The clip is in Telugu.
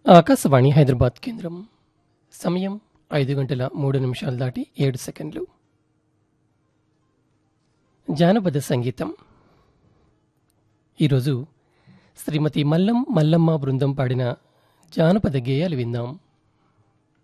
ఆకాశవాణి హైదరాబాద్ కేంద్రం. సమయం 5:03 దాటి 7 సెకండ్లు. జానపద సంగీతం. ఈరోజు శ్రీమతి మల్లమ్మ బృందం పాడిన జానపద గేయాలు విందాం.